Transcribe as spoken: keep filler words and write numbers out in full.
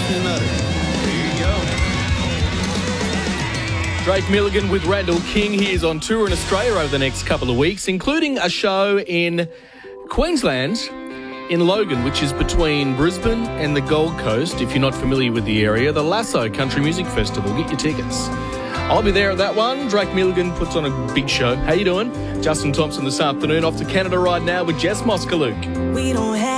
Nutter. Here you go. Drake Milligan with Randall King. He is on tour in Australia over the next couple of weeks, including a show in Queensland, in Logan, which is between Brisbane and the Gold Coast. If you're not familiar with the area, the Lasso Country Music Festival. Get your tickets. I'll be there at that one. Drake Milligan puts on a big show. How you doing? Justin Thompson this afternoon. Off to Canada right now with Jess Moskaluke. We don't have